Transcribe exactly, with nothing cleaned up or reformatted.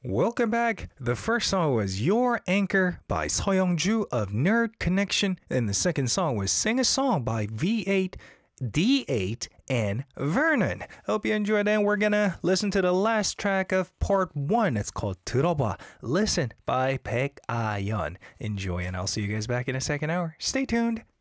Welcome back. The first song was Your Anchor by Seoyoung-ju of Nerd Connection, and the second song was Sing a Song by V eight, D eight, and Vernon. Hope you enjoyed that. We're gonna listen to the last track of part one. It's called 들어봐, Listen by Baek Ah-yeon. Enjoy, and I'll see you guys back in a second hour. Stay tuned.